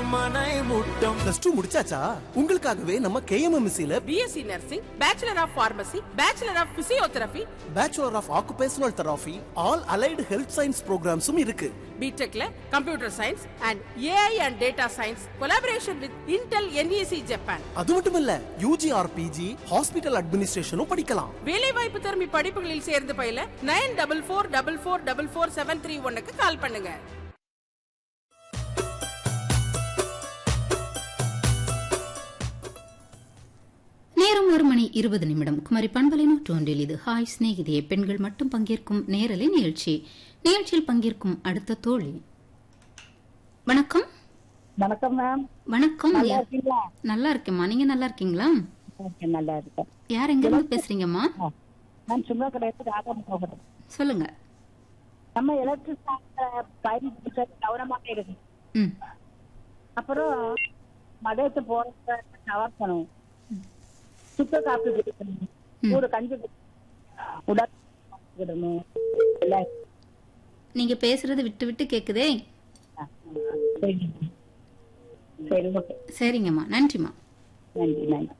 மனை முட்டம். பிளஸ் 2 முடிச்சாச்சா? உங்களுக்காகவே நம்ம KMMC-ல BSc nursing, bachelor of pharmacy, bachelor of physiotherapy, bachelor of occupational therapy, all allied health science ப்ரோக்ராம்ஸும் இருக்கு. பிடெக்ல computer science and AI and data science collaboration with Intel NEC Japan. அது மட்டும் இல்ல, UG or PG hospital அட்மினிஸ்ட்ரேஷனும் படிக்கலாம். வேலைவாய்ப்பு திறமை படிப்புகளில் சேர்ந்து பயில 9444444731க்கு கால் பண்ணுங்க. நேரம் 1:20 குமரி பண்பலை 101 இது ஹாய் சிநேகிதியே. பெண்கள் மட்டும் பங்கேற்கும் நேரலை நிகழ்ச்சி. நிகழ்ச்சியில் பங்கேற்கும் அடுத்த தோழி. வணக்கம். வணக்கம் மேம். வணக்கம். நல்லா இருக்கீங்களா? நல்லா இருக்கேம்மா, நீங்க நல்லா இருக்கீங்களா? நல்லா இருக்கேன். யார் எங்க இருந்து பேசுறீங்கம்மா? நான் சும்மா கிடையாது, ராகம் போகிறேன். சொல்லுங்க. நம்ம எலக்ட்ரிக் கவனமாக இருக்கு. அப்புறம் மதத்தை போற தவறணும், சுத்த காப்பி குடிக்கணும், ஒரு கஞ்சி உடனும். நீங்க பேசுறது விட்டு விட்டு கேக்குதே. சரி, ஓகே. சரிங்கம்மா, நன்றிம்மா. நன்றி.